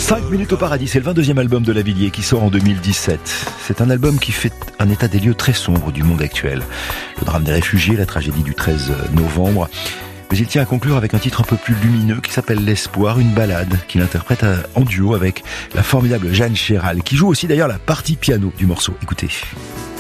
5 minutes au paradis, c'est le 22e album de Lavilliers qui sort en 2017. C'est un album qui fait un état des lieux très sombre du monde actuel. Le drame des réfugiés, la tragédie du 13 novembre. Mais il tient à conclure avec un titre un peu plus lumineux qui s'appelle L'Espoir, une ballade qu'il interprète en duo avec la formidable Jeanne Chéral, qui joue aussi d'ailleurs la partie piano du morceau. Écoutez.